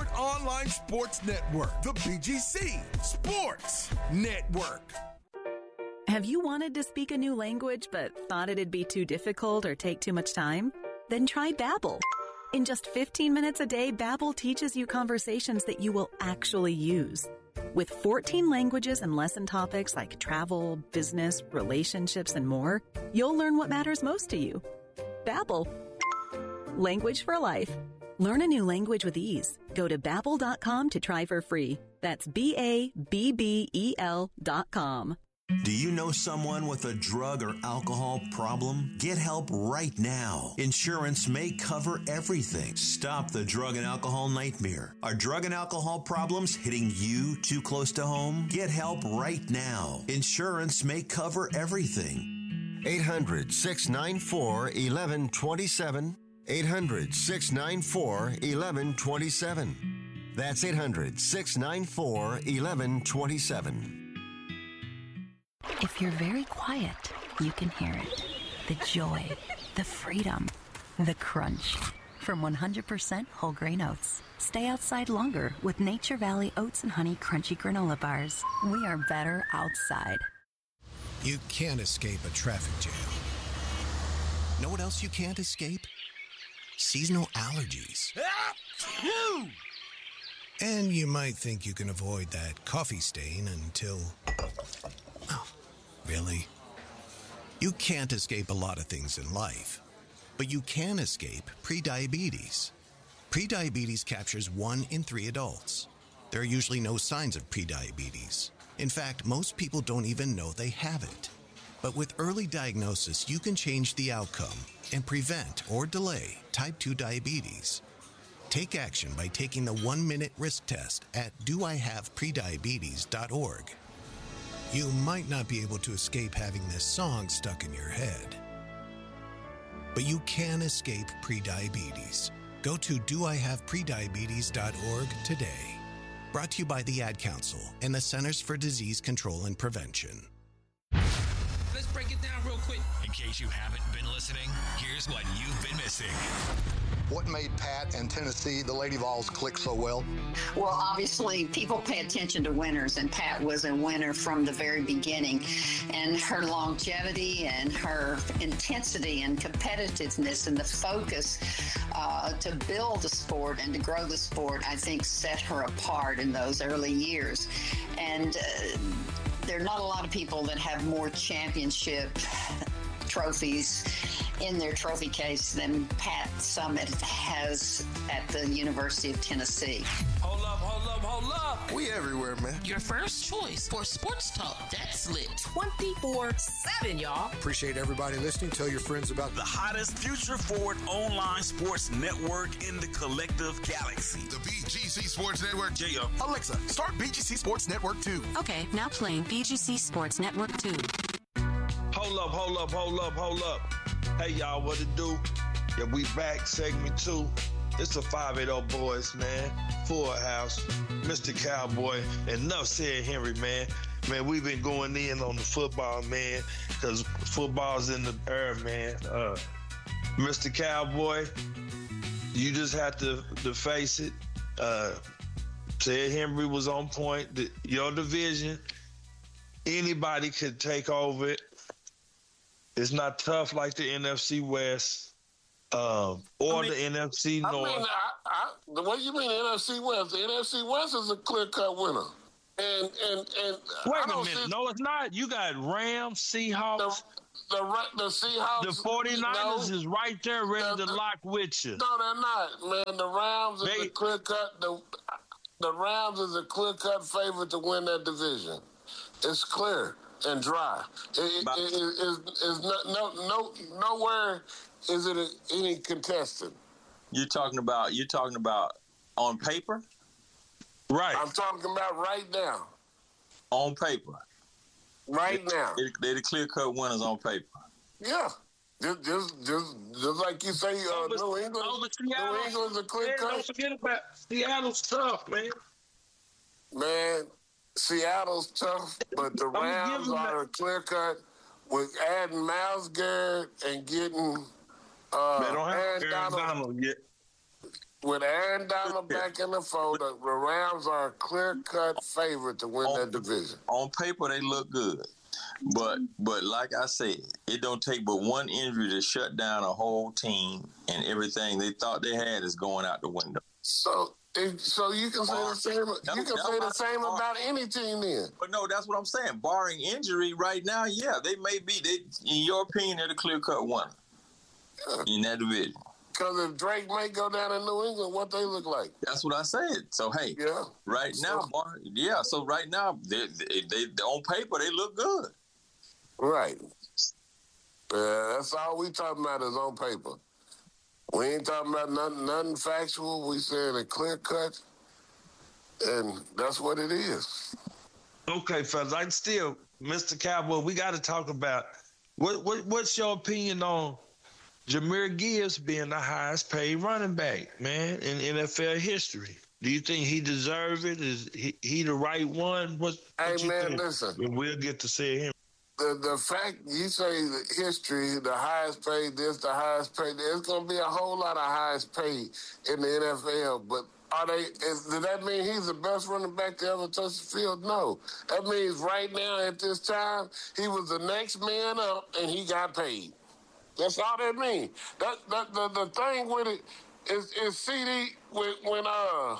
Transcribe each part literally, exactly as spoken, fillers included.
Ford Online Sports Network, the B G C Sports Network. Have you wanted to speak a new language but thought it'd be too difficult or take too much time? Then try Babbel. In just fifteen minutes a day, Babbel teaches you conversations that you will actually use. With fourteen languages and lesson topics like travel, business, relationships, and more, you'll learn what matters most to you. Babbel. Language for life. Learn a new language with ease. Go to babbel dot com to try for free. That's B A B B E L dot com. Do you know someone with a drug or alcohol problem? Get help right now. Insurance may cover everything. Stop the drug and alcohol nightmare. Are drug and alcohol problems hitting you too close to home? Get help right now. Insurance may cover everything. eight hundred, six nine four, one one two seven. eight hundred, six nine four, one one two seven. That's eight hundred, six nine four, one one two seven. If you're very quiet, you can hear it. The joy, the freedom, the crunch. From one hundred percent whole grain oats. Stay outside longer with Nature Valley Oats and Honey Crunchy Granola Bars. We are better outside. You can't escape a traffic jam. Know what else you can't escape? Seasonal allergies. And you might think you can avoid that coffee stain until... Oh, really? You can't escape a lot of things in life, but you can escape prediabetes. Prediabetes captures one in three adults. There are usually no signs of prediabetes. In fact, most people don't even know they have it. But with early diagnosis, you can change the outcome and prevent or delay type two diabetes. Take action by taking the one-minute risk test at do I have prediabetes dot org. You might not be able to escape having this song stuck in your head, but you can escape prediabetes. Go to do I have prediabetes dot org today. Brought to you by the Ad Council and the Centers for Disease Control and Prevention. Let's break it down real quick. In case you haven't been listening, here's what you've been missing. What made Pat and Tennessee, the Lady Vols, click so well? Well, obviously, people pay attention to winners, and Pat was a winner from the very beginning. And her longevity and her intensity and competitiveness and the focus uh, to build the sport and to grow the sport, I think, set her apart in those early years. And uh, there are not a lot of people that have more championship trophies in their trophy case than Pat Summitt has at the University of Tennessee. Hold up, hold up, hold up. We everywhere, man. Your first choice for sports talk that's lit twenty-four seven, y'all. Appreciate everybody listening. Tell your friends about the hottest Future Forward online sports network in the collective galaxy. The B G C Sports Network. J O. Alexa, start B G C Sports Network two. Okay, now playing B G C Sports Network two. Hold up, hold up, hold up, hold up. Hey, y'all, what it do? Yeah, we back, segment two. It's the five eighty boys, man. Full house. Mister Cowboy. Enough said, Henry, man. Man, we've been going in on the football, man, because football's in the air, man. Uh, Mister Cowboy, you just have to, to face it. Uh, said Henry was on point. The, your division, anybody could take over it. It's not tough like the N F C West um, or I mean, the N F C North. I mean, I, I, the what do you mean the N F C West? The N F C West is a clear-cut winner. And and and wait I don't a minute, see, no, it's not. You got Rams, Seahawks. The, the, the Seahawks. The forty-niners no, is right there ready the, to lock with you. No, they're not, man. The Rams is they, a clear-cut. The, the Rams is a clear-cut favorite to win that division. It's clear and dry. It, it, it, it, it's, it's no, no, no, nowhere is it a, any contested. You're talking about. You're talking about on paper, right? I'm talking about right now. On paper, right they, now. They, they're the clear-cut winners on paper. Yeah, just, just, just, just like you say, uh, New England. Oh, Seattle, New England's a clear cut. Don't forget about Seattle's tough, man. Man. Seattle's tough, but the Rams are a clear cut with adding Myles Garrett and getting uh, they don't have Aaron Aaron Donald. Donald yet. With Aaron Donald back in the fold, the Rams are a clear-cut favorite to win on, that division. On paper, they look good. But but like I said, it don't take but one injury to shut down a whole team, and everything they thought they had is going out the window. So so you can say the same you can say the same about any team then. But no, that's what I'm saying. Barring injury right now, yeah, they may be, they, in your opinion, they're the clear-cut winner yeah. in that division. Because if Drake may go down in New England, what they look like? That's what I said. So, hey, yeah. right so, now, yeah, so right now, they, they, they on paper, they look good. Right. Yeah, that's all we talking about is on paper. We ain't talking about nothing, nothing factual. We saying a clear cut, and that's what it is. Okay, fellas, I still, Mister Cowboy, we got to talk about what, what what's your opinion on Jahmyr Gibbs being the highest paid running back, man, in N F L history? Do you think he deserves it? Is he, he the right one? What, what hey, man, think? Listen. We'll get to see him. The the fact you say the history, the highest paid this, the highest paid, there's going to be a whole lot of highest paid in the N F L. But are they? Is, does that mean he's the best running back to ever touch the field? No. That means right now at this time, he was the next man up and he got paid. That's all that means. That that the, the thing with it is is C D when when uh.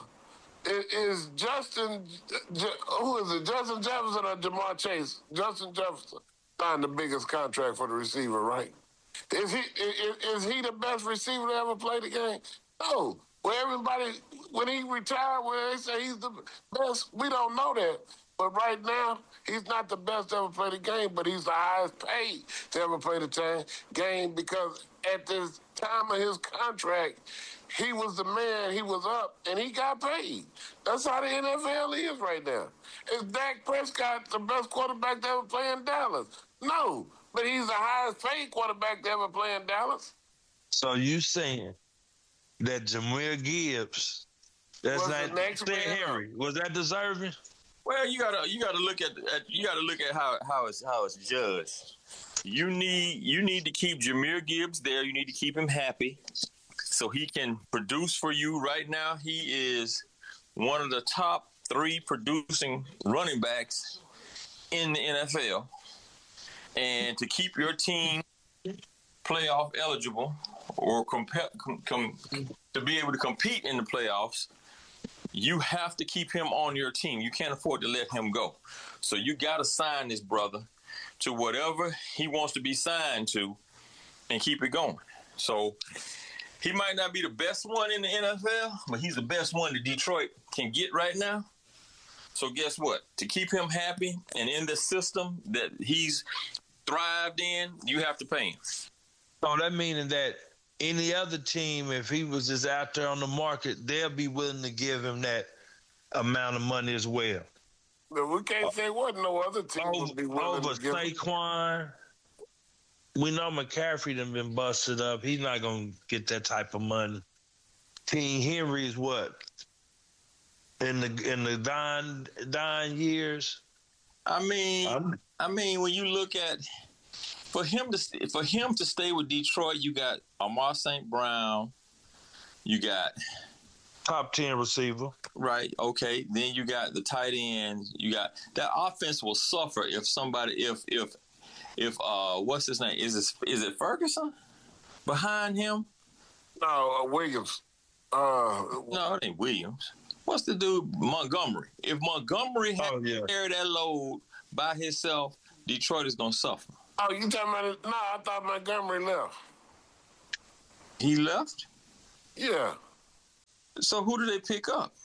Is Justin, who is it, Justin Jefferson or Jamar Chase? Justin Jefferson signed the biggest contract for the receiver, right? Is he is, is he the best receiver to ever play the game? No. Well, everybody, when he retired, well, they say he's the best. We don't know that. But right now, he's not the best to ever play the game, but he's the highest paid to ever play the time, game because at this time of his contract, he was the man, he was up, and he got paid. That's how the N F L is right now. Is Dak Prescott the best quarterback to ever play in Dallas? No, but he's the highest paid quarterback to ever play in Dallas. So you saying that Jahmyr Gibbs, that's was not the next man Henry, up. Was that deserving? Well, you gotta you gotta look at, at you gotta look at how how it's how it's judged. You need you need to keep Jahmyr Gibbs there. You need to keep him happy, so he can produce for you. Right now, he is one of the top three producing running backs in the N F L. And to keep your team playoff eligible or comp- com- com- to be able to compete in the playoffs, you have to keep him on your team. You can't afford to let him go. So you got to sign this brother to whatever he wants to be signed to and keep it going. So he might not be the best one in the N F L, but he's the best one that Detroit can get right now. So guess what? To keep him happy and in the system that he's thrived in, you have to pay him. So that meaning that any other team, if he was just out there on the market, they'll be willing to give him that amount of money as well. But we can't say what no other team over, would be willing over to give him. Saquon. We know McCaffrey done been busted up. He's not going to get that type of money. King Henry is what? In the in the dying, dying years? I mean, um, I mean, when you look at for him to for him to stay with Detroit, you got Amar Saint Brown, you got top ten receiver, right? Okay, then you got the tight end. You got that offense will suffer if somebody if if if uh what's his name is it is it Ferguson behind him? No, uh, Williams. Uh, no, it ain't Williams. What's the dude Montgomery? If Montgomery had oh, yeah. to carry that load by himself, Detroit is gonna suffer. Oh, you talking about it? No, I thought Montgomery left. He left? Yeah. So who did they pick up?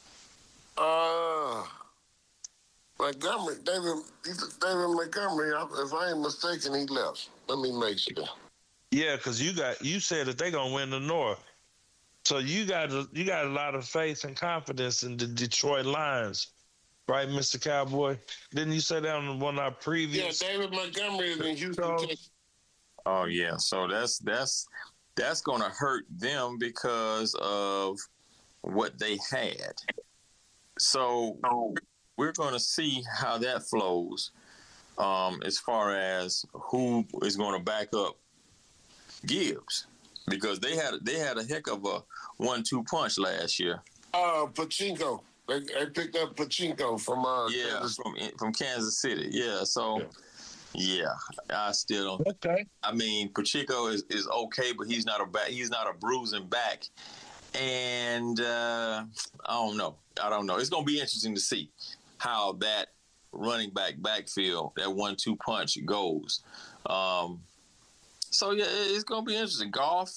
Uh, Montgomery, David, David Montgomery. If I ain't mistaken, he left. Let me make sure. Yeah, because you got you said that they're gonna win the North, so you got a, you got a lot of faith and confidence in the Detroit Lions, right, Mister Cowboy? Didn't you say that on one of our previous? Yeah, David Montgomery is in Houston, Texas. Oh yeah, so that's that's that's gonna hurt them because of what they had. So we're going to see how that flows um, as far as who is going to back up Gibbs. because they had they had a heck of a one two punch last year. Uh, Pachinko. They, they picked up Pachinko from uh, yeah Kansas. from from Kansas City. Yeah, so yeah, yeah I still don't. Okay. I mean, Pacheco is, is okay, but he's not a back. He's not a bruising back, and uh, I don't know. I don't know. It's gonna be interesting to see how that running back backfield, that one two punch goes. Um, so yeah, it's gonna be interesting. Goff.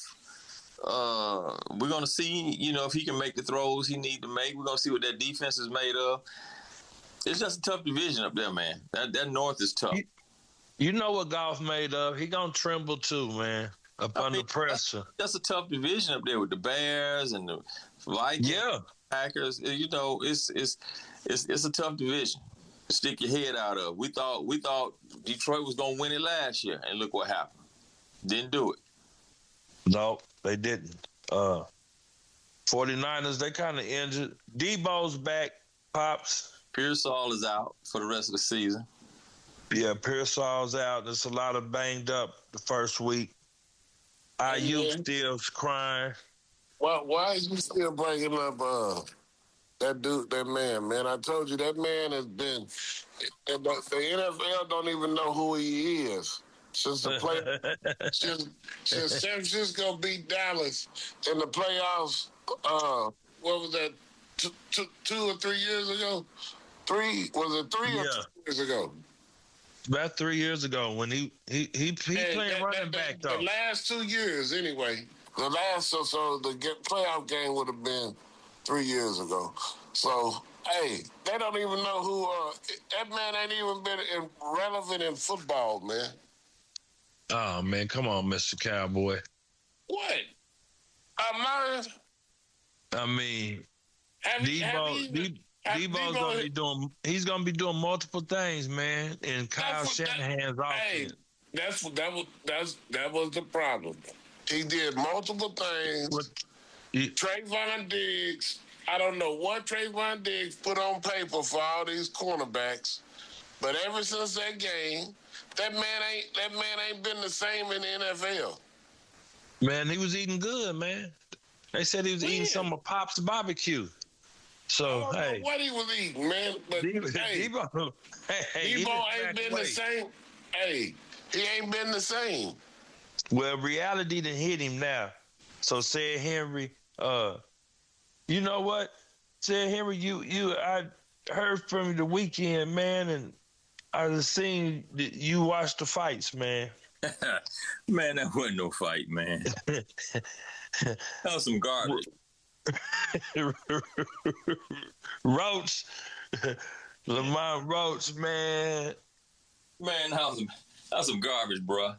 Uh, we're gonna see, you know, if he can make the throws he need to make. We're gonna see what that defense is made of. It's just a tough division up there, man. That that North is tough. You, you know what Goff made of? He gonna tremble too, man. Up I under mean, pressure. That's, that's a tough division up there with the Bears and the Vikings, yeah, Packers. You know, it's it's it's it's a tough division to stick your head out of. We thought we thought Detroit was gonna win it last year, and look what happened. Didn't do it. No. They didn't. Uh, 49ers, they kind of injured. Debo's back, Pops. Pearsall is out for the rest of the season. Yeah, Pearsall's out. There's a lot of banged up the first week. I U yeah. still crying. Well, why is you still bringing up uh, that dude, that man, man? I told you that man has been – the N F L don't even know who he is. Since the play, since, since San Francisco beat Dallas in the playoffs, uh, what was that? Two, two, two or three years ago? Three was it three yeah. or two years ago? About three years ago when he he he, he playing that, running that, back that, though. The last two years, anyway. The last so so the get, playoff game would have been three years ago. So hey, they don't even know who. Uh, that man ain't even been in, relevant in football, man. Oh, man, come on, Mister Cowboy. What? I'm lying? I mean, have, Debo, have you, De- have Debo's Debo, going to be doing, he's going to be doing multiple things, man, in Kyle Shanahan's that, offense. Hey, that's, that, was, that's, that was the problem. He did multiple things. What? He, Trayvon Diggs, I don't know what Trayvon Diggs put on paper for all these cornerbacks, but ever since that game, That man ain't that man ain't been the same in the N F L. Man, he was eating good, man. They said he was when? eating some of Pop's barbecue. So I don't hey, know what he was eating, man. But Debo, hey, Debo, hey, Debo ain't been the same. Hey, he ain't been the same. Well, reality done hit him now. So said Henry, uh, you know what? Said Henry, you you I heard from you the weekend, man, and I just seen you watch the fights, man. Man, that wasn't no fight, man. That was some garbage. Roach, Lamont Roach, man. Man, that was some, that was some garbage, bro.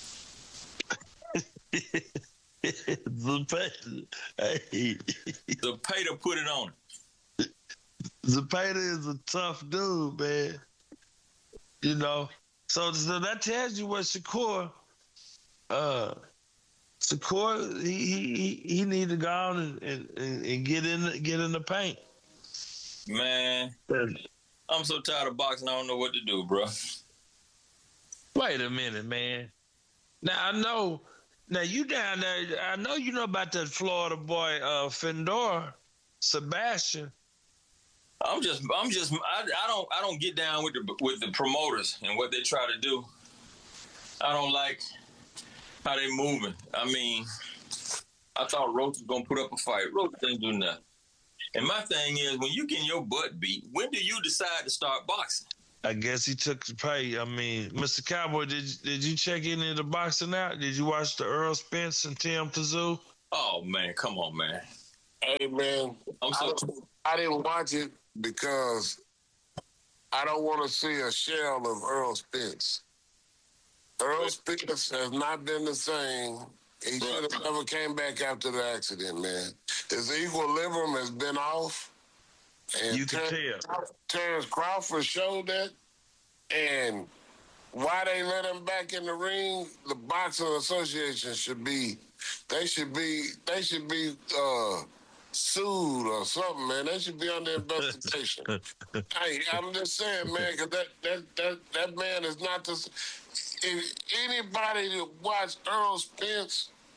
Zapata, hey. Zapata put it on it. Zapata is a tough dude, man. You know, so, so that tells you what Shakur, uh, Shakur, he he he need to go on and, and, and get in get in the paint. Man, I'm so tired of boxing. I don't know what to do, bro. Wait a minute, man. Now I know. Now you down there. I know you know about that Florida boy, uh, Fedor, Sebastian. I'm just, I'm just, I, I don't, I don't get down with the with the promoters and what they try to do. I don't like how they moving. I mean, I thought Roach was gonna put up a fight. Roach didn't do nothing. And my thing is, when you getting your butt beat, when do you decide to start boxing? I guess he took the pay. I mean, Mister Cowboy, did did you check any of the boxing out? Did you watch the Earl Spence and Tim Tszyu? Oh man, come on, man. Hey man, I'm so. I, I didn't watch it because I don't want to see a shell of Earl Spence. Earl Spence has not been the same. He should have never came back after the accident, man. His equilibrium has been off. And you can Ter- tell. Terrence Crawford showed that. And why they let him back in the ring, the Boxing Association should be, they should be, they should be uh, sued or something, man. They should be under investigation. Hey, I'm just saying, man, because that, that, that, that man is not the... If anybody that watched Earl Spence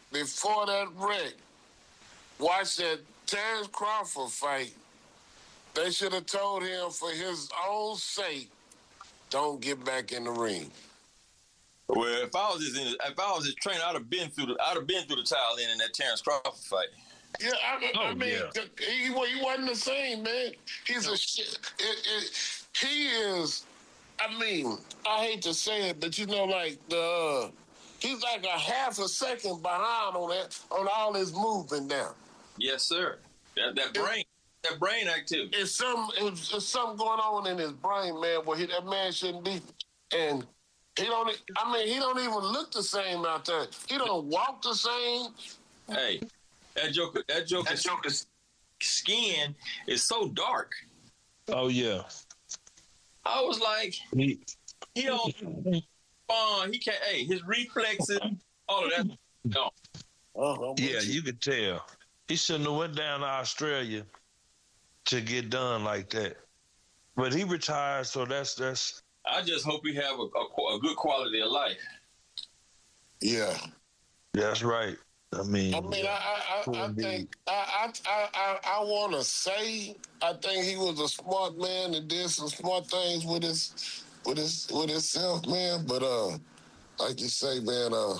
before that wreck, watch that Terrence Crawford fight. They should have told him for his own sake, don't get back in the ring. Well, if I was his, if I was his trainer, I'd have been through the, I'd have been through the towel in, in that Terrence Crawford fight. Yeah, I, oh, I mean, yeah. he, he wasn't the same, man. He's a shit. It, it, he is. I mean, I hate to say it, but you know, like the uh, he's like a half a second behind on that on all his movement now. Yes, sir. That that brain, it, that brain activity. It's some, it's, it's something going on in his brain, man. Where he, that man shouldn't be, and he don't. I mean, he don't even look the same out there. He don't walk the same. Hey, that joker, that joker, that joker's skin is so dark. Oh yeah. I was like, he, he don't spawn. He can't. Hey, his reflexes, all of that. No. Uh-huh. Yeah, you could tell. He shouldn't have went down to Australia to get done like that. But he retired, so that's that's. I just hope he have a, a, a good quality of life. Yeah, that's right. I mean, I mean, I, I, I, I think I, I, I, I want to say I think he was a smart man and did some smart things with his, with his, with himself, man. But uh, like you say, man, uh,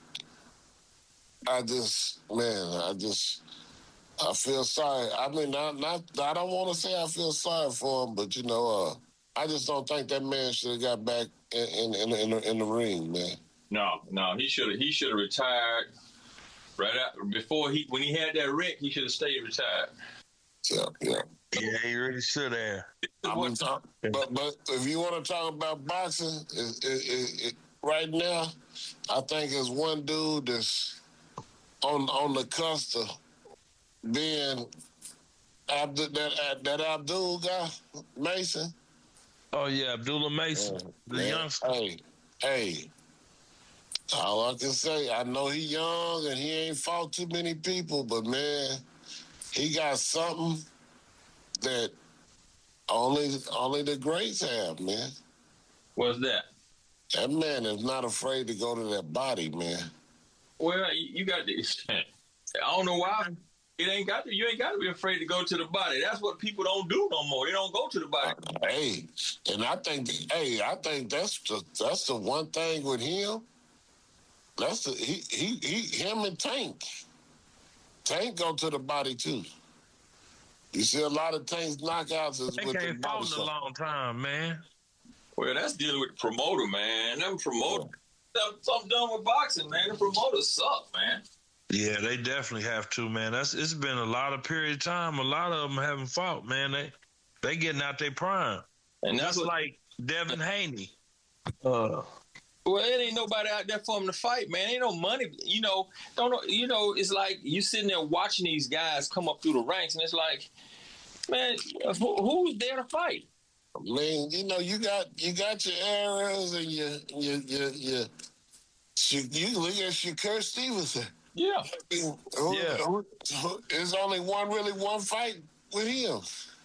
I just, man, I just, I feel sorry. I mean, not, not, I don't want to say I feel sorry for him, but you know, uh, I just don't think that man should have got back in in in, in, the, in the ring, man. No, no, he should have, he should have retired. Right out before he, when he had that wreck, he should have stayed retired. Yeah, yeah, yeah. He really should have. I mean, talk, but but if you want to talk about boxing, it, it, it, it, right now, I think there's one dude that's on on the cusp of being Abdul, that that Abdul guy, Mason. Oh yeah, Abdullah Mason, yeah, the man. youngster. Hey, hey. All I can say, I know he young and he ain't fought too many people, but man, he got something that only only the greats have, man. What's that? That man is not afraid to go to that body, man. Well, you got this. I don't know why. It ain't got to. You ain't got to be afraid to go to the body. That's what people don't do no more. They don't go to the body. Uh, hey, and I think, hey, I think that's the that's the one thing with him. That's the, he, he, he, him and Tank. Tank go to the body too. You see a lot of Tank's knockouts is they with can't the body. They in a long time, man. Well, that's dealing with the promoter, man. Them promoter, yeah. something done with boxing, man. The promoters suck, man. Yeah, they definitely have to, man. That's it's been a lot of period of time. A lot of them haven't fought, man. They they getting out their prime, and that's just what, like Devin Haney. Uh. Well, it ain't nobody out there for him to fight, man. Ain't no money. You know, don't know. You know, it's like you sitting there watching these guys come up through the ranks, and it's like, man, who, who's there to fight? I mean, you know, you got you got your errors and your your your your. You look at Shakur Stevenson. Yeah. Who, yeah. Who, who, there's only one really one fight with him,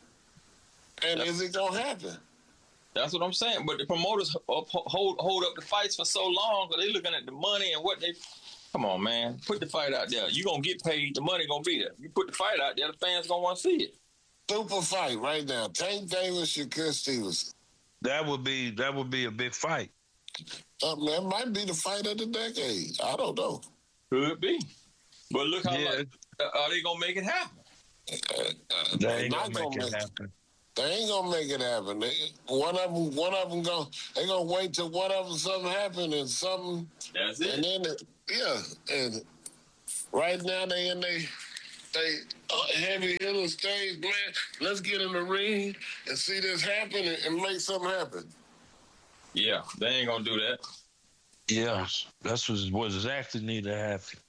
and is it gonna happen? That's what I'm saying. But the promoters hold hold up the fights for so long because they looking at the money and what they. Come on, man. Put the fight out there. You gonna get paid. The money gonna be there. You put the fight out there, the fans gonna want to see it. Super fight right now. Tank Davis, Shakur Stevenson. That would be that would be a big fight. Uh, that might be the fight of the decade. I don't know. Could be. But look how yeah. like, are they gonna make it happen? Uh, uh, they ain't gonna make gonna it make, happen. They ain't gonna make it happen. They, one of them, one of them gonna they gonna wait till one of them something happen and something. That's it. And then it, yeah, and right now they in they they uh, heavy hitter stage, man. Let's get in the ring and see this happen and, and make something happen. Yeah, they ain't gonna do that. Yeah, that's what what exactly need to happen.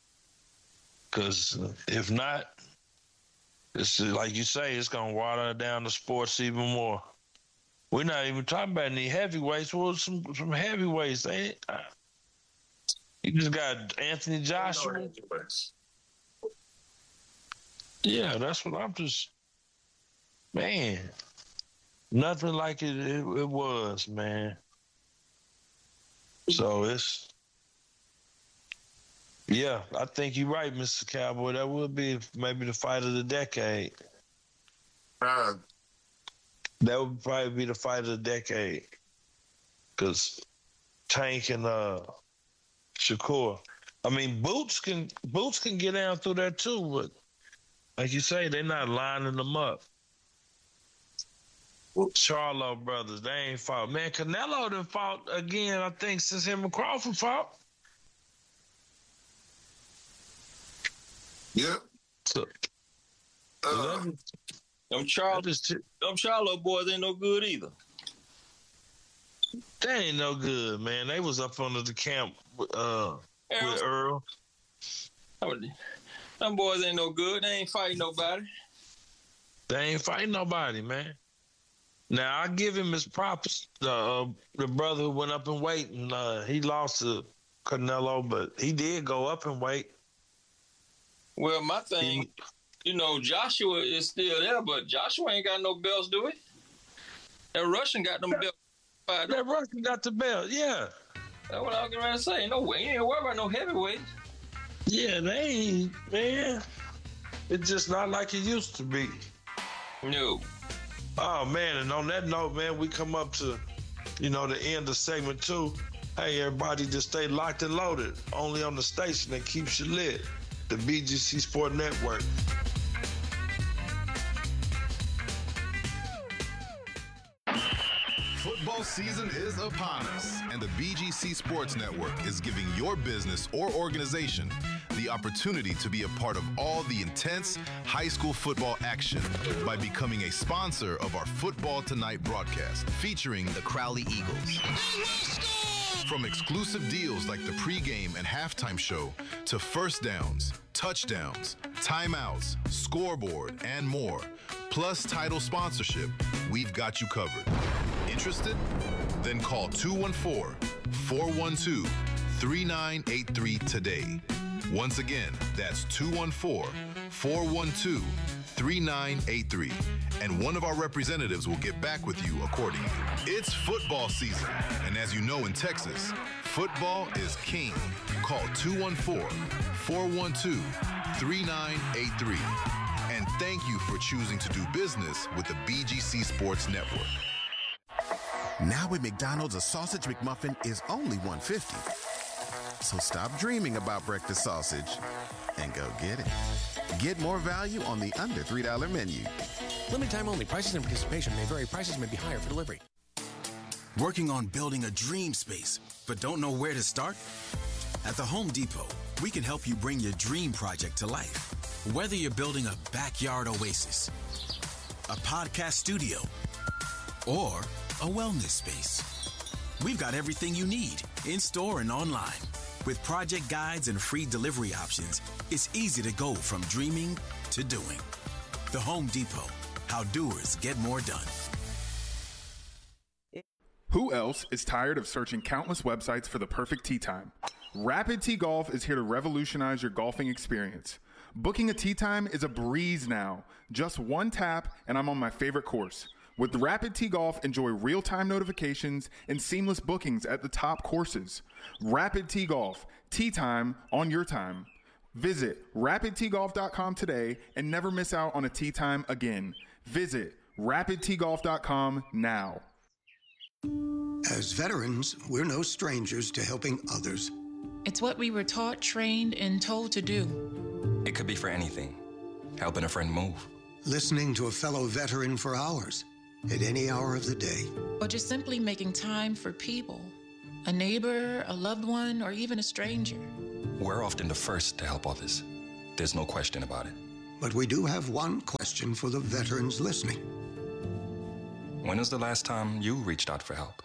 Because if not. It's like you say, it's gonna water down the sports even more. We're not even talking about any heavyweights. Well, some some heavyweights. They, uh, you just got Anthony Joshua. Yeah, that's what I'm just. Man, nothing like it. It, it was, man. So it's Yeah, I think you're right, Mister Cowboy. That would be maybe the fight of the decade. Uh, that would probably be the fight of the decade. Because Tank and uh, Shakur. I mean, Boots can Boots can get down through that too, but like you say, they're not lining them up. Charlo brothers, they ain't fought. Man, Canelo done fought again, I think, since him and Crawford fought. Yep. So, uh, them Charlo, them Charlo boys ain't no good either. They ain't no good, man. They was up under the camp with, uh, Earl. with Earl. Them boys ain't no good. They ain't fighting nobody. They ain't fighting nobody, man. Now, I give him his props. The uh, the brother who went up in weight, and uh, he lost to Canelo, but he did go up in weight. Well, my thing, he, you know, Joshua is still there, but Joshua ain't got no belts, do he? That Russian got them belts. That, that Russian got the belt, yeah. That's what I was going to say. No way. You ain't worried about no heavyweight. Yeah, they ain't, man. It's just not like it used to be. No. Oh, man, and on that note, man, we come up to, you know, the end of segment two. Hey, everybody, just stay locked and loaded. Only on the station that keeps you lit. The B G C Sport Network. Football season is upon us, and the B G C Sports Network is giving your business or organization the opportunity to be a part of all the intense high school football action by becoming a sponsor of our Football Tonight broadcast featuring the Crowley Eagles. From exclusive deals like the pregame and halftime show to first downs, touchdowns, timeouts, scoreboard, and more, plus title sponsorship, we've got you covered. Interested? Then call two one four, four one two, three nine eight three today. Once again, that's two one four, four one two, three nine eight three, and one of our representatives will get back with you accordingly. It's football season, and as you know in Texas, football is king. Call two one four, four one two, three nine eight three. And thank you for choosing to do business with the B G C Sports Network. Now at McDonald's, a sausage McMuffin is only one dollar fifty. So stop dreaming about breakfast sausage and go get it. Get more value on the under three dollar menu. Limited time only. Prices and participation may vary. Prices may be higher for delivery. Working on building a dream space, but don't know where to start? At the Home Depot, we can help you bring your dream project to life. Whether you're building a backyard oasis, a podcast studio, or a wellness space, we've got everything you need in store and online. With project guides and free delivery options, it's easy to go from dreaming to doing. The Home Depot, how doers get more done. Who else is tired of searching countless websites for the perfect tee time? Rapid Tee Golf is here to revolutionize your golfing experience. Booking a tee time is a breeze now. Just one tap and I'm on my favorite course. With Rapid Tee Golf, enjoy real-time notifications and seamless bookings at the top courses. Rapid Tee Golf, tee time on your time. Visit rapid tee golf dot com today and never miss out on a tee time again. Visit rapid tee golf dot com now. As veterans, we're no strangers to helping others. It's what we were taught, trained, and told to do. It could be for anything. Helping a friend move. Listening to a fellow veteran for hours, at any hour of the day. Or just simply making time for people. A neighbor, a loved one, or even a stranger. We're often the first to help others. There's no question about it. But we do have one question for the veterans listening. When was the last time you reached out for help?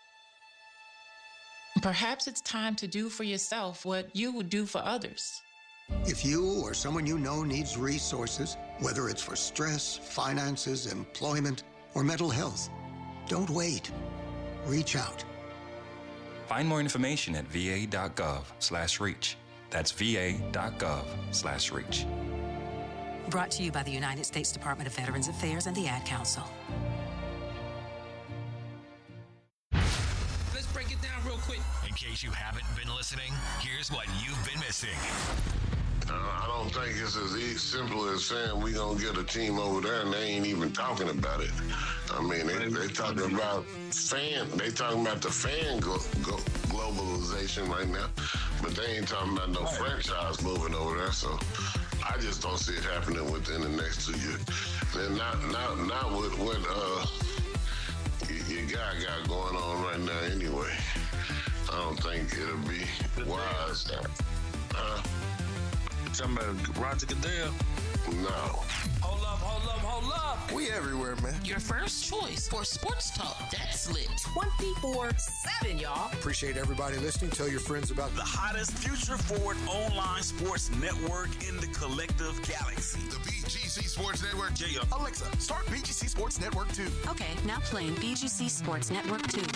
Perhaps it's time to do for yourself what you would do for others. If you or someone you know needs resources, whether it's for stress, finances, employment, or mental health, don't wait. Reach out. Find more information at va.gov slash reach. That's va.gov slash reach. Brought to you by the United States Department of Veterans Affairs and the Ad Council. Let's break it down real quick. In case you haven't been listening, here's what you've been missing. Uh, I don't think it's as easy, simple as saying we gonna get a team over there and they ain't even talking about it. I mean, they, they talking about fan, they talking about the fan go, go, globalization right now, but they ain't talking about no right. franchise moving over there. So I just don't see it happening within the next two years. And not not not with what uh your guy got going on right now anyway. I don't think it'll be wise. Huh? Talking about Roger Goodell? No. Hold up, hold up, hold up. We everywhere, man. Your first choice for sports talk that's lit. twenty-four seven, y'all. Appreciate everybody listening. Tell your friends about the hottest future forward online sports network in the collective galaxy. The B G C Sports Network. J- Alexa, start B G C Sports Network two. Okay, now playing B G C Sports Network two.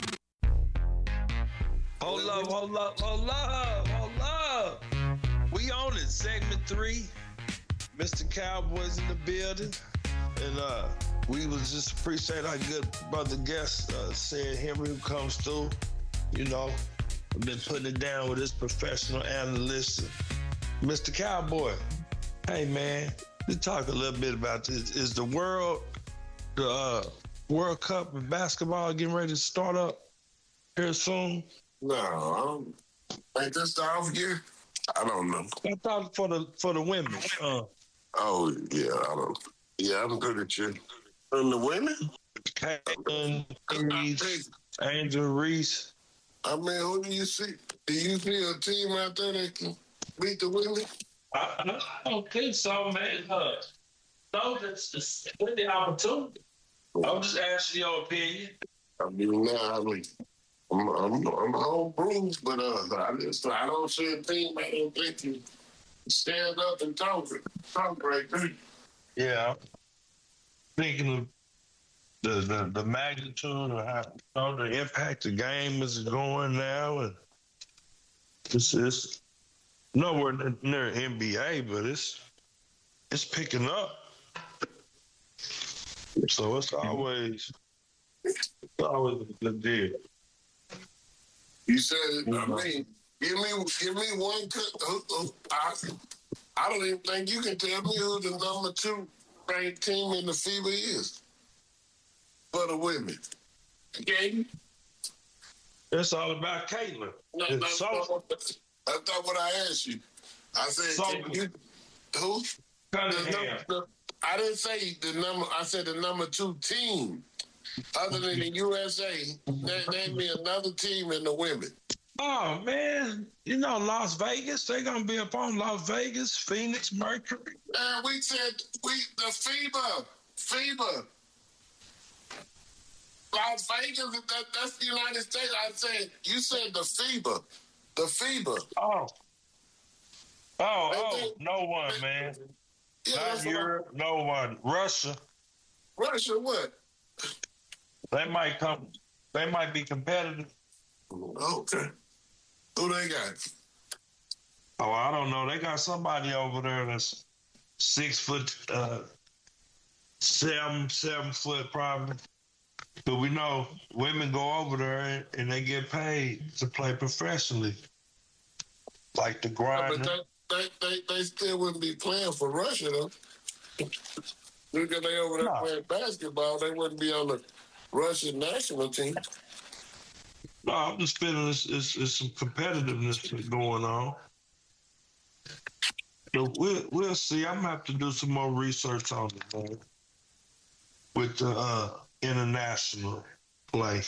Hold up, hold up, hold up, hold up. We on it, segment three. Mister Cowboys in the building. And uh, we would just appreciate our good brother guest, uh, said Henry, who comes through. You know, I've been putting it down with his professional analyst. Mister Cowboy, hey man, let's talk a little bit about this. Is the world, the uh, World Cup of basketball getting ready to start up here soon? No, I don't think this the off year. I don't know. I thought for the for the women. Uh, oh yeah, I don't. Yeah, I'm good at you. And the women, Caitlin Reese, Angel Reese. I mean, who do you see? Do you see a team out there that can beat the women? I, I don't think so, man. Uh, no, that's just the opportunity. I'm just asking your opinion. I mean, now I mean. I'm I'm I'm home bruised, but uh, I just I don't see a team I don't think can stand up and talk talk right there. Yeah, thinking of the the, the magnitude of how you know, the impact the game is going now, and it's it's nowhere near N B A, but it's it's picking up. So it's always it's always a good deal. You said, I mean, give me give me one. Who, who, I, I don't even think you can tell me who the number two ranked team in the FIBA is for the women. Okay? It's all about Caitlin. No, no, so, no, that's not what I asked you. I said, so, can you, who? The number, the, I didn't say the number. I said the number two team. Other than the U S A, name me another team in the women. Oh, man. You know, Las Vegas, they're going to be up on Las Vegas, Phoenix, Mercury. And we said, we the FIBA, FIBA. Las Vegas, that, that's the United States. I said, you said the FIBA, the FIBA. Oh. Oh, oh, they, no one, man. Yeah, Not Europe, no one. Russia. Russia what? They might come. They might be competitive. Okay. Who they got? Oh, I don't know. They got somebody over there that's six foot, uh, seven, seven foot probably. But we know women go over there and they get paid to play professionally, like the grinder. Yeah, but they, they, they still wouldn't be playing for Russia though. Because they over there no. playing basketball, they wouldn't be on the Russian national team. No, I'm just feeling there's, there's, there's some competitiveness going on. So we'll, we'll see. I'm going to have to do some more research on it, man, with the uh, international play.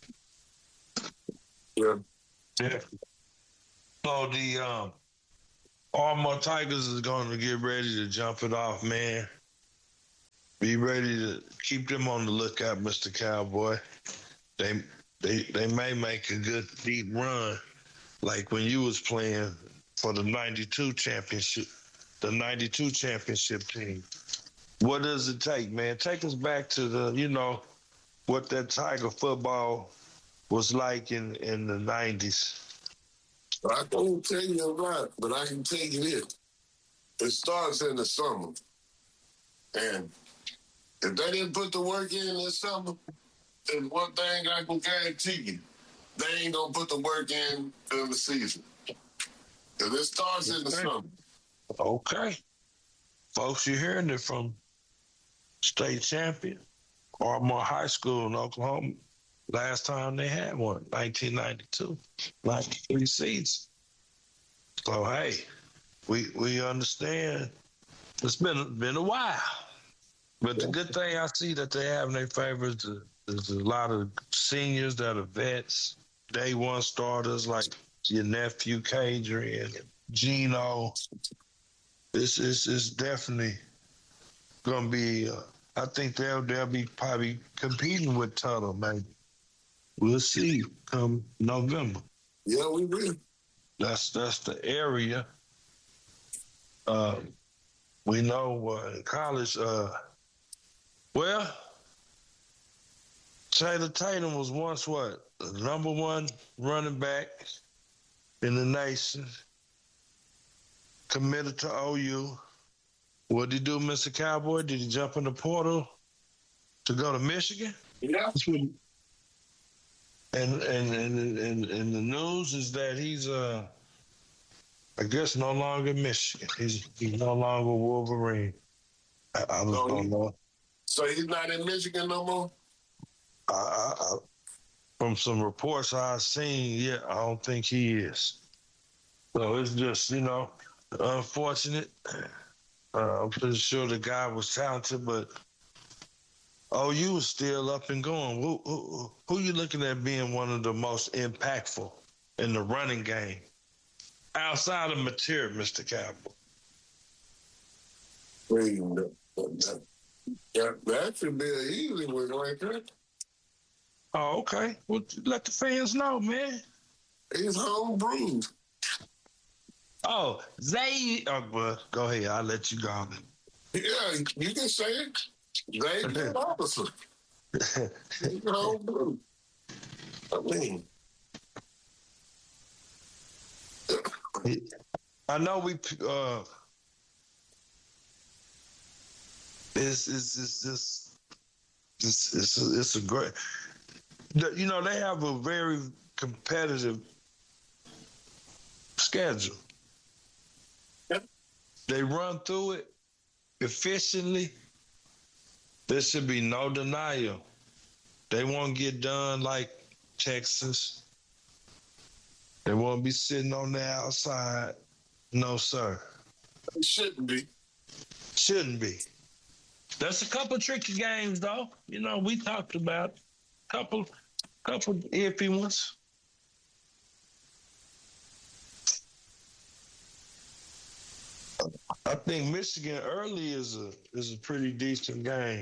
Yeah. Yeah. So the um, Armor Tigers is going to get ready to jump it off, man. Be ready to keep them on the lookout, Mister Cowboy. They they they may make a good deep run, like when you was playing for the ninety-two championship, the ninety-two championship team. What does it take, man? Take us back to the, you know, what that Tiger football was like in, in the nineties. I can't tell you a lot, but I can tell you this. It starts in the summer. And if they didn't put the work in this summer, there's one thing I can guarantee you. they ain't gonna put the work in during the season. Because it starts in the summer. Okay. Folks, you're hearing it from state champion, Ardmore High School in Oklahoma. Last time they had one, nineteen ninety-two, ninety-three seats. So, hey, we we understand. It's been, been a while. But the good thing I see that they have in their favor is, the, is a lot of seniors that are vets, day one starters like your nephew, Kadrian, Gino. This is is definitely going to be, uh, I think they'll, they'll be probably competing with Tuttle, maybe. We'll see come November. Yeah, we will. That's, that's the area. Uh, we know uh, in college, uh, well, Taylor Tatum was once what? The number one running back in the nation. Committed to O U. What did he do, Mister Cowboy? Did he jump in the portal to go to Michigan? Yeah. And and and and, and the news is that he's uh I guess no longer Michigan. He's he's no longer Wolverine. I, I don't, so don't he, know. So he's not in Michigan no more? I, I, I, from some reports I've seen, yeah, I don't think he is. So it's just, you know, unfortunate. Uh, I'm pretty sure the guy was talented, but O U is still up and going. Who, who, who you looking at being one of the most impactful in the running game outside of material, Mister Cowboy? Wait a minute. That, that should be an easy one right there. Oh, okay. Well, let the fans know, man. He's home-brewed. Oh, Zay. Oh, well, go ahead. I'll let you go. Yeah, you can say it. Zay Robinson. He's home-brewed. I mean. I know we. Uh, it's it's it's it's it's it's a, it's a great. You know, they have a very competitive schedule. Yep. They run through it efficiently. There should be no denial. They won't get done like Texas. They won't be sitting on the outside. No, sir. It shouldn't be. Shouldn't be. That's a couple tricky games, though. You know, we talked about a couple, couple iffy ones. I think Michigan early is a is a pretty decent game.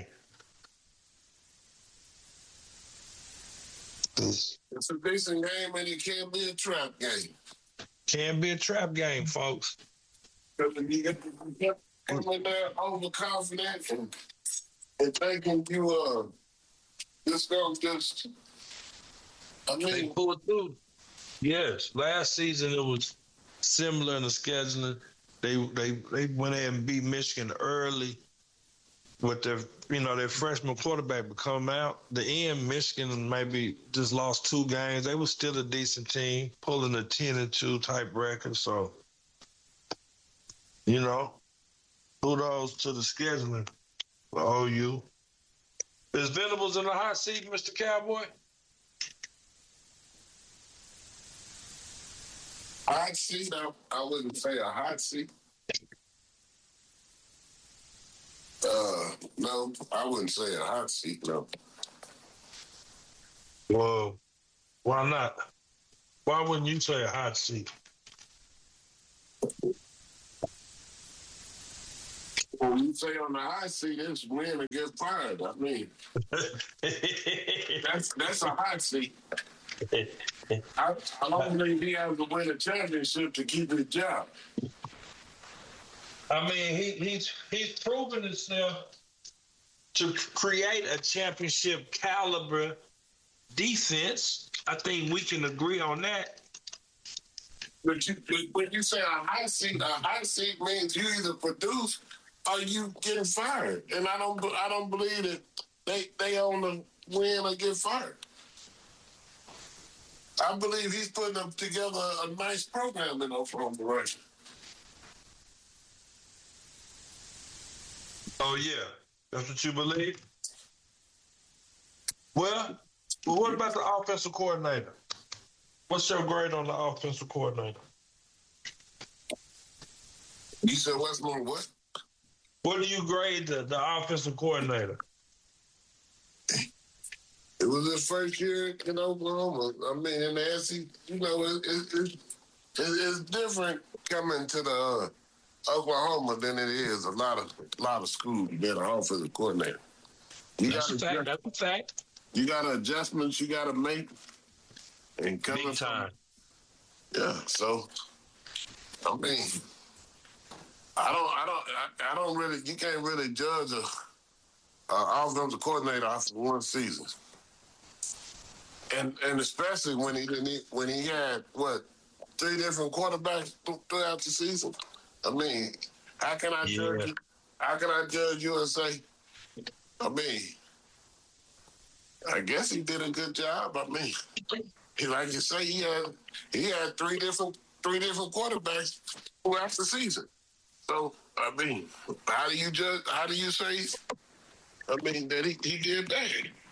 It's a decent game, and it can't be a trap game. Can't be a trap game, folks. Because if you get coming there overconfident and, and thinking you uh just gonna just I mean they pull it through. Yes, last season it was similar in the scheduling. They they they went ahead and beat Michigan early with their you know their freshman quarterback would come out. The end, Michigan maybe just lost two games. They were still a decent team, pulling a ten and two type record. So, you know, kudos to the scheduling for O U. Is Venables in the hot seat, Mister Cowboy? Hot seat? I, I wouldn't say a hot seat. Uh, no, I wouldn't say a hot seat, no. Well, why not? Why wouldn't you say a hot seat? When you say on the hot seat, it's win or get fired. I mean, that's that's a hot seat. I, I don't think he has to win a championship to keep his job. I mean, he, he's he's proven himself to create a championship caliber defense. I think we can agree on that. But you, when you say a hot seat, a hot seat means you either produce or you get fired. And I don't I don't believe that they they on the win or get fired. I believe he's putting up together a nice program in Oklahoma right. Oh, yeah. That's what you believe? Well, well, what about the offensive coordinator? What's your grade on the offensive coordinator? You said what's more what? What do you grade the, the offensive coordinator? It was his first year in Oklahoma. I mean, in the S E C, you know, it, it, it, it, it's different coming to the uh, Oklahoma than it is a lot of a lot of schools being an offensive coordinator. You That's a fact. That's a fact. You got adjustments you got to make, and coming Big time. From, yeah. So, I mean, I don't, I don't, I, I don't really. You can't really judge a, a offensive coordinator after one season. And and especially when he didn't when he had what three different quarterbacks throughout the season. I mean, how can I yeah. judge? How can I judge you and say? I mean, I guess he did a good job. I mean, he, like you say, he had he had three different three different quarterbacks throughout the season. So I mean, how do you judge? How do you say? I mean, that he, he did that.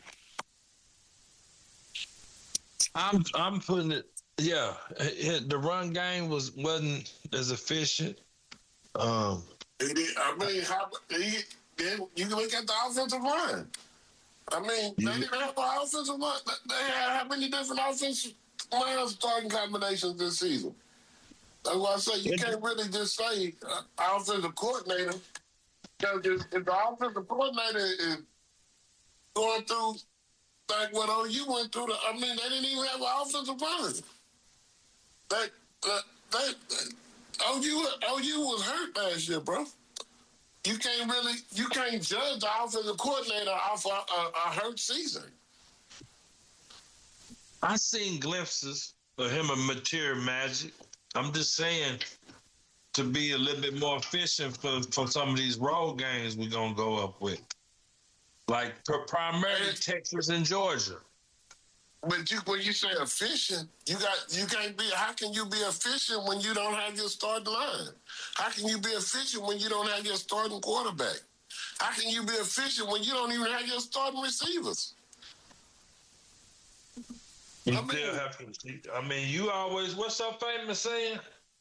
I'm I'm putting it. Yeah, the run game was wasn't as efficient. Um, I mean, how, he, you can look at the offensive line. I mean, yeah. they didn't have an offensive line. They had how many different offensive line starting combinations this season? That's why I say you can't really just say uh, offensive coordinator because if, if the offensive coordinator is going through. Like what O U went through, the, I mean, they didn't even have an offensive line. They, uh, they, O U, O U was hurt last year, bro. You can't really, you can't judge the offensive coordinator off a, a, a hurt season. I seen glimpses of him of material magic. I'm just saying to be a little bit more efficient for, for some of these road games we're gonna go up with. Like primarily Texas and Georgia. But you, when you say efficient, you got you can't be. How can you be efficient when you don't have your starting line? How can you be efficient when you don't have your starting quarterback? How can you be efficient when you don't even have your starting receivers? You I mean, still have to. I mean, you always. What's so famous saying?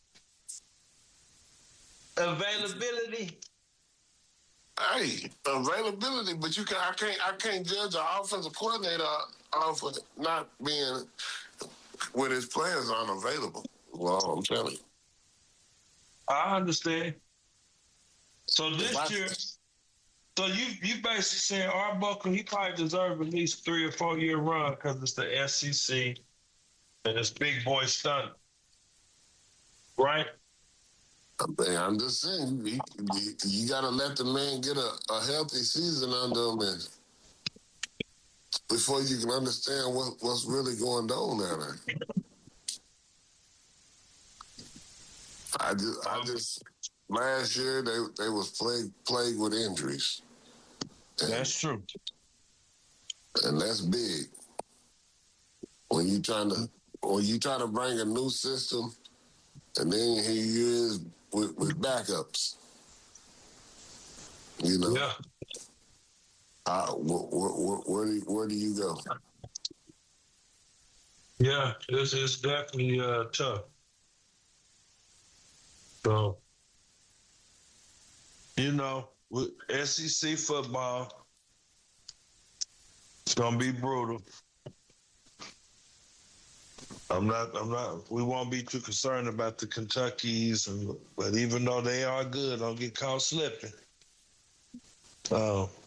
Availability. Hey, availability, but you can. I can't. I can't judge an offensive coordinator off of not being when his players aren't available. Well, I'm telling you. I understand. So this year, so you you basically saying Arbuckle, he probably deserves at least three or four year run because it's the S E C and it's big boy stunt, right? I'm just saying, you, you, you got to let the man get a, a healthy season under him and before you can understand what, what's really going on down there. I just, I just last year they they was plagued plagued with injuries. And, that's true, and that's big. When you trying to when you try to bring a new system, and then here you is. With, with backups, you know. Yeah. Uh, wh- wh- wh- where do you, where do you go? Yeah, it's it's definitely uh, tough. So, you know, with S E C football, it's gonna be brutal. I'm not. I'm not. We won't be too concerned about the Kentuckys, and but even though they are good, don't get caught slipping. Uh,